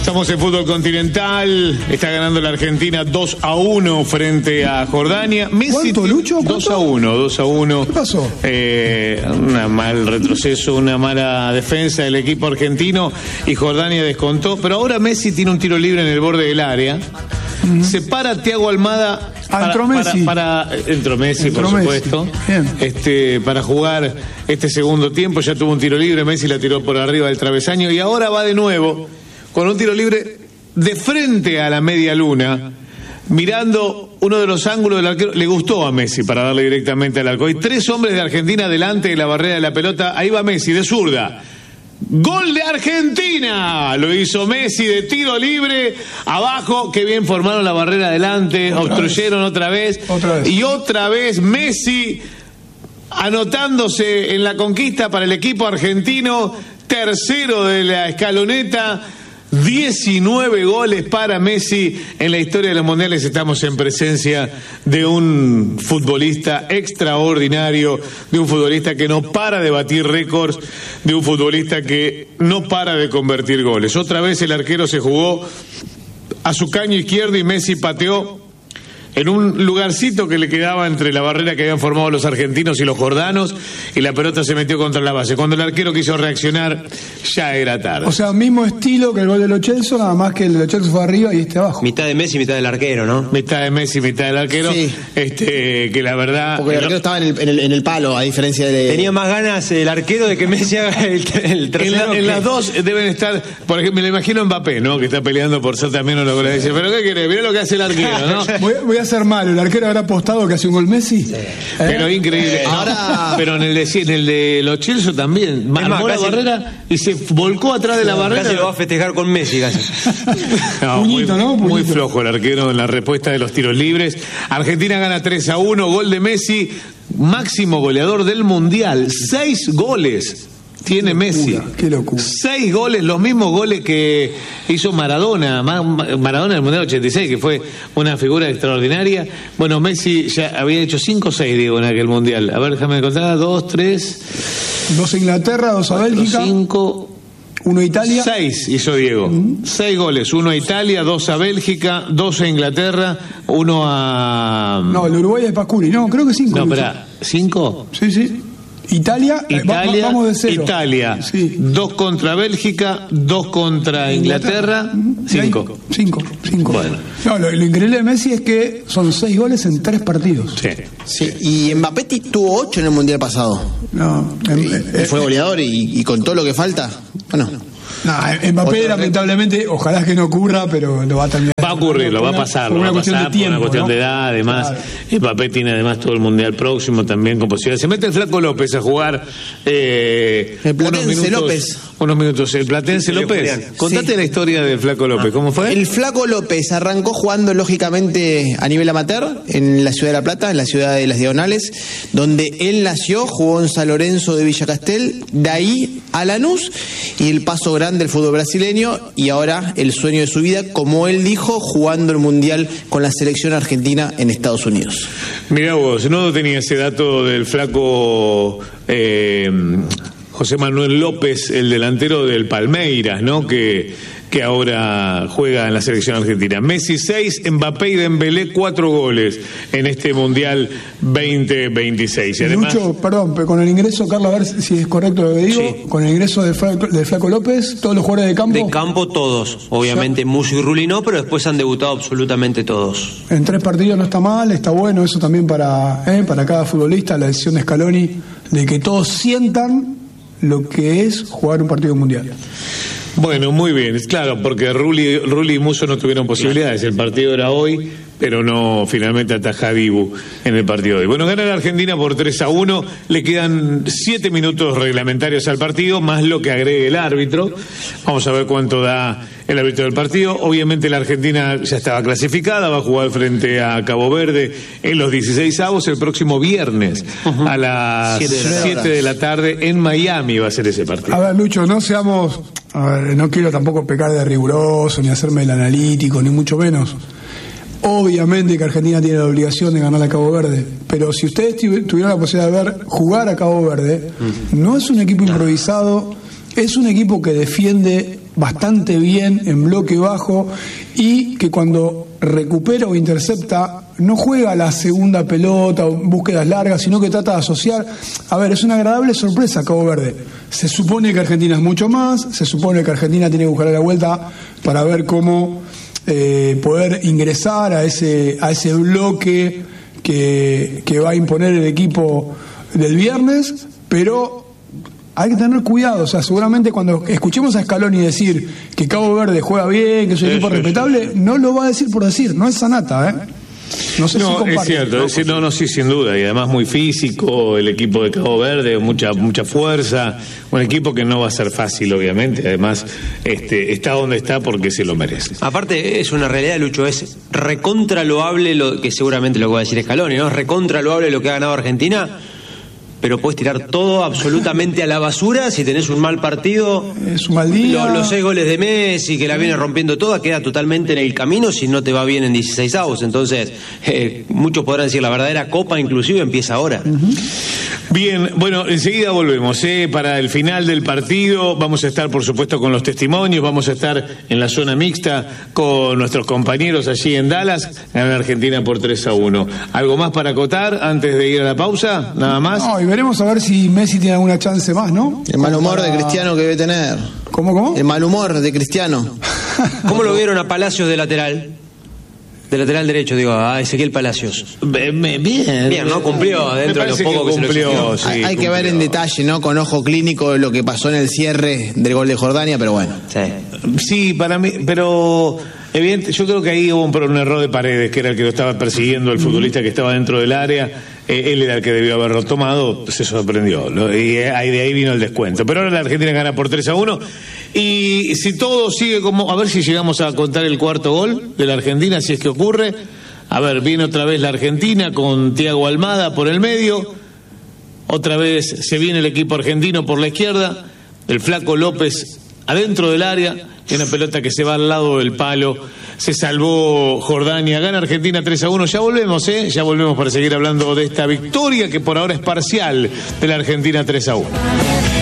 Estamos en fútbol continental. Está ganando la Argentina 2-1 frente a Jordania. ¿Cuánto, Lucho? 2-1. ¿Qué pasó? Un mal retroceso, una mala defensa del equipo argentino y Jordania descontó. Pero ahora Messi tiene un tiro libre en el borde del área. Se para Thiago Almada. Entró Messi, por supuesto. Para jugar este segundo tiempo. Ya tuvo un tiro libre. Messi la tiró por arriba del travesaño. Y ahora va de nuevo con un tiro libre de frente a la media luna, mirando uno de los ángulos del arquero. Le gustó a Messi para darle directamente al arco. Hay 3 hombres de Argentina delante de la barrera de la pelota. Ahí va Messi de zurda. ¡Gol de Argentina! Lo hizo Messi de tiro libre. Abajo, qué bien formaron la barrera adelante. Obstruyeron otra vez. Y otra vez Messi anotándose en la conquista para el equipo argentino. Tercero de la escaloneta. 19 goles para Messi. En la historia de los mundiales estamos en presencia de un futbolista extraordinario, de un futbolista que no para de batir récords, de un futbolista que no para de convertir goles. Otra vez el arquero se jugó a su caño izquierdo y Messi pateó en un lugarcito que le quedaba entre la barrera que habían formado los argentinos y los jordanos, y la pelota se metió contra la base. Cuando el arquero quiso reaccionar, ya era tarde. O sea, mismo estilo que el gol de Lo Celso, nada más que el de Lo Celso fue arriba y este abajo. Mitad de Messi, mitad del arquero, ¿no? Mitad de Messi, mitad del arquero. Sí. Que la verdad... Porque el arquero estaba en el palo, a diferencia de... Tenía más ganas el arquero de que Messi haga el tercero. En las dos deben estar... Por ejemplo, me lo imagino a Mbappé, ¿no? Que está peleando por ser también uno que le dice, ¿pero qué querés? Mirá lo que hace el arquero, ¿no? Voy a ser malo. ¿El arquero habrá apostado que hace un gol Messi? Sí. Pero increíble. Ahora... Pero en el de Lo Celso también. Armó la barrera y se volcó atrás de la barrera. Casi lo va a festejar con Messi, casi. No, Puñito, ¿no? Puñito. Muy flojo el arquero en la respuesta de los tiros libres. Argentina gana 3-1, gol de Messi, máximo goleador del Mundial. 6 goles tiene Messi. Qué locura. 6 goles, los mismos goles que hizo Maradona en el Mundial 86, que fue una figura extraordinaria. Bueno, Messi ya había hecho 5 o 6, digo, en aquel Mundial. A ver, déjame contar, 2, 3... 2 a Inglaterra, 2 a Bélgica, 5... 1 a Italia. 6 hizo Diego. 6 goles. 1 a Italia, 2 a Bélgica, 2 a Inglaterra, 1 a... No, el Uruguay es Pasculi. No, creo que 5. No, espera, ¿5? Sí. Italia, vamos de 0. Italia, sí. 2 contra Bélgica, 2 contra Inglaterra, 5. 5. Bueno. No, lo increíble de Messi es que son 6 goles en 3 partidos. Sí. Y Mbappé tuvo 8 en el Mundial pasado. No, y fue goleador y con todo lo que falta, bueno. No, Mbappé lamentablemente, ojalá que no ocurra, pero lo va a terminar. Va a ocurrir, lo va a pasar, por una cuestión de edad, además. Claro. Mbappé tiene además todo el Mundial próximo también con posibilidades. Se mete el Flaco López a jugar el Platense López. Unos minutos. El Platense López. Contate la historia del Flaco López, ¿cómo fue? El Flaco López arrancó jugando lógicamente a nivel amateur en la ciudad de La Plata, en la ciudad de Las Diagonales, donde él nació, jugó en San Lorenzo de Villa Castel, de ahí a Lanús, y el paso grande del fútbol brasileño, y ahora el sueño de su vida, como él dijo, jugando el Mundial con la selección argentina en Estados Unidos. Mirá vos, no tenía ese dato del Flaco José Manuel López, el delantero del Palmeiras, ¿no? Que ahora juega en la selección argentina. Messi 6, Mbappé y Dembélé 4 goles en este Mundial 2026. Y además... Lucho, perdón, pero con el ingreso, Carlos, a ver si es correcto lo que digo, sí. Con el ingreso de Flaco López, todos los jugadores de campo. De campo todos, obviamente Musso y Rulli no, pero después han debutado absolutamente todos. En 3 partidos no está mal, está bueno eso también para cada futbolista, la decisión de Scaloni, de que todos sientan lo que es jugar un partido mundial. Bueno, muy bien, claro, porque Rulli y Musso no tuvieron posibilidades. El partido era hoy, pero no, finalmente ataja a Dibu en el partido de hoy. Bueno, gana la Argentina por 3-1, le quedan 7 minutos reglamentarios al partido, más lo que agregue el árbitro. Vamos a ver cuánto da el árbitro del partido. Obviamente la Argentina ya estaba clasificada, va a jugar frente a Cabo Verde en los 16avos el próximo viernes a las 7 de la tarde en Miami va a ser ese partido. A ver, Lucho, no seamos... A ver, no quiero tampoco pecar de riguroso, ni hacerme el analítico, ni mucho menos. Obviamente que Argentina tiene la obligación de ganar a Cabo Verde, pero si ustedes tuvieran la posibilidad de ver jugar a Cabo Verde, no es un equipo improvisado, es un equipo que defiende bastante bien en bloque bajo y que cuando recupera o intercepta no juega la segunda pelota o búsquedas largas, sino que trata de asociar. A ver, es una agradable sorpresa Cabo Verde. Se supone que Argentina es mucho más, se supone que Argentina tiene que buscar a la vuelta para ver cómo poder ingresar a ese bloque que va a imponer el equipo del viernes, pero hay que tener cuidado. O sea, seguramente cuando escuchemos a Scaloni decir que Cabo Verde juega bien, que es un equipo respetable, no lo va a decir por decir, no es sanata, ¿eh? No sé si comparte. Es cierto, sí, sin duda, y además muy físico, el equipo de Cabo Verde, mucha fuerza, un equipo que no va a ser fácil, obviamente, además está donde está porque se lo merece. Aparte, es una realidad, Lucho, es recontra loable, que seguramente lo que va a decir Scaloni, ¿no? Es recontra loable lo que ha ganado Argentina, pero puedes tirar todo absolutamente a la basura si tenés un mal partido. Es un mal día. Los 6 goles de Messi, que la viene rompiendo toda, queda totalmente en el camino si no te va bien en 16avos. Entonces, muchos podrán decir, la verdadera copa inclusive empieza ahora. Bien, bueno, enseguida volvemos. Para el final del partido vamos a estar, por supuesto, con los testimonios, vamos a estar en la zona mixta con nuestros compañeros allí en Dallas, en Argentina por 3-1. ¿Algo más para acotar antes de ir a la pausa? ¿Nada más? No, y veremos a ver si Messi tiene alguna chance más, ¿no? El mal humor de Cristiano que debe tener. ¿Cómo? El mal humor de Cristiano. ¿Cómo lo vieron a Palacios de lateral? De lateral derecho, digo, a Ezequiel Palacios. Bien, ¿no? Cumplió dentro de lo poco que cumplió. Se Hay que ver en detalle, ¿no? Con ojo clínico lo que pasó en el cierre del gol de Jordania, pero bueno. Sí, para mí, pero evidente, yo creo que ahí hubo un error de Paredes, que era el que lo estaba persiguiendo, el futbolista que estaba dentro del área. Él era el que debió haberlo tomado, se sorprendió, y de ahí vino el descuento. Pero ahora la Argentina gana por 3-1, y si todo sigue como, a ver si llegamos a contar el cuarto gol de la Argentina, si es que ocurre. A ver, viene otra vez la Argentina con Thiago Almada por el medio, otra vez se viene el equipo argentino por la izquierda, el Flaco López adentro del área, y una pelota que se va al lado del palo. Se salvó Jordania, gana Argentina 3-1. Ya volvemos para seguir hablando de esta victoria que por ahora es parcial de la Argentina 3-1.